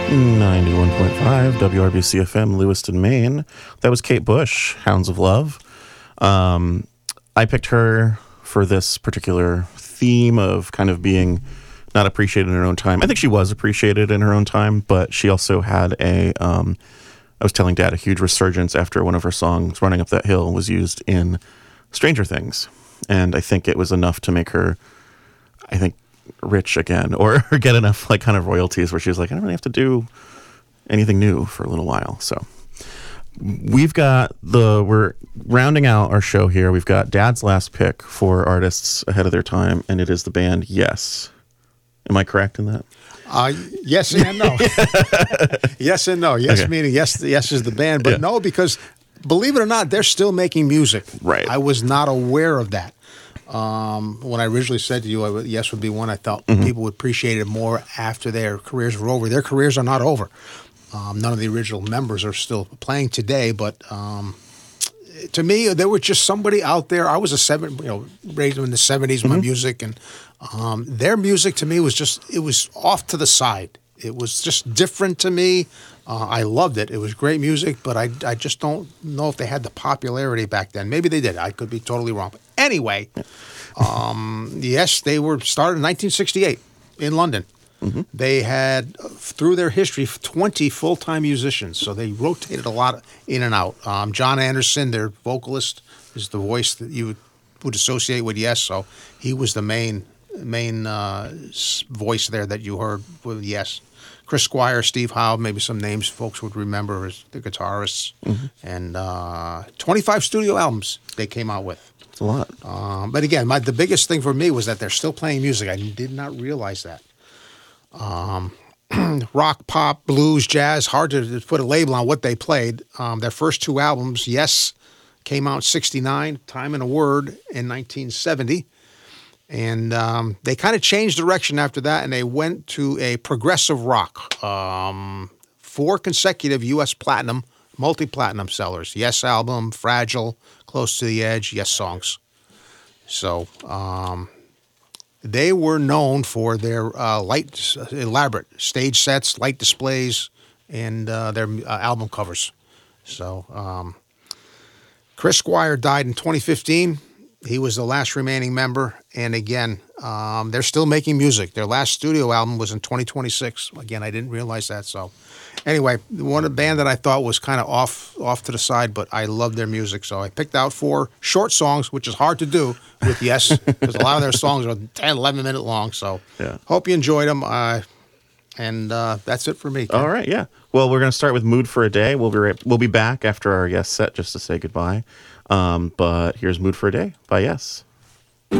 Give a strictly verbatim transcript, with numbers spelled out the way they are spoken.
ninety-one point five W R B C F M, Lewiston, Maine. That was Kate Bush, Hounds of Love. Um, I picked her for this particular theme of kind of being not appreciated in her own time. I think she was appreciated in her own time, but she also had a, um, I was telling Dad, a huge resurgence after one of her songs, Running Up That Hill, was used in Stranger Things. And I think it was enough to make her, I think, rich again, or get enough like kind of royalties where she was like, I don't really have to do anything new for a little while. So we've got the, we're rounding out our show here. We've got Dad's last pick for artists ahead of their time, and it is the band Yes. Am I correct in that? Uh, yes and no. Yes and no. Yes, okay. Meaning yes, yes is the band, but yeah. No, because believe it or not, they're still making music. Right. I was not aware of that. Um, when I originally said to you, I would, Yes would be one, I thought mm-hmm. people would appreciate it more after their careers were over. Their careers are not over. Um, none of the original members are still playing today, but um, to me, there was just somebody out there. I was a seven, you know, raised in the seventies with mm-hmm. my music, and um, their music to me was just, it was off to the side. It was just different to me. Uh, I loved it. It was great music, but I, I just don't know if they had the popularity back then. Maybe they did. I could be totally wrong. But anyway, um, yes, they were started in nineteen sixty-eight in London. Mm-hmm. They had, through their history, twenty full-time musicians, so they rotated a lot in and out. Um, John Anderson, their vocalist, is the voice that you would, would associate with Yes, so he was the main main uh, voice there that you heard with Yes. Chris Squire, Steve Howe, maybe some names folks would remember as the guitarists, mm-hmm. and uh, twenty-five studio albums they came out with. It's a lot. Um, but again, my, the biggest thing for me was that they're still playing music. I did not realize that. Um, rock, pop, blues, jazz, hard to put a label on what they played. Um, their first two albums, Yes, came out in sixty-nine, Time and a Word in nineteen seventy. And um, they kind of changed direction after that, and they went to a progressive rock. Um, four consecutive U S platinum, multi-platinum sellers. Yes album, Fragile, Close to the Edge, Yes songs. So um, they were known for their uh, light, elaborate stage sets, light displays, and uh, their uh, album covers. So um, Chris Squire died in twenty fifteen. He was the last remaining member, and again, um, they're still making music. Their last studio album was in twenty twenty-six. Again, I didn't realize that. So, anyway, one a band that I thought was kind of off off to the side, but I loved their music. So I picked out four short songs, which is hard to do with Yes, because a lot of their songs are ten, eleven minute long. So, yeah. Hope you enjoyed them. Uh, and uh, that's it for me. Ken. All right, yeah. Well, we're going to start with Mood for a Day. We'll be right, we'll be back after our Yes set just to say goodbye. Um, but here's Mood for a Day by Yes.